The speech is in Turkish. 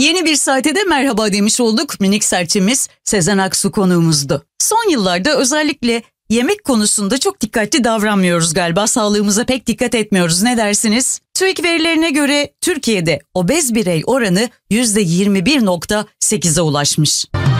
Yeni bir saate de merhaba demiş olduk. Minik serçemiz Sezen Aksu konuğumuzdu. Son yıllarda özellikle yemek konusunda çok dikkatli davranmıyoruz galiba. Sağlığımıza pek dikkat etmiyoruz. Ne dersiniz? TÜİK verilerine göre Türkiye'de obez birey oranı %21.8'e ulaşmış.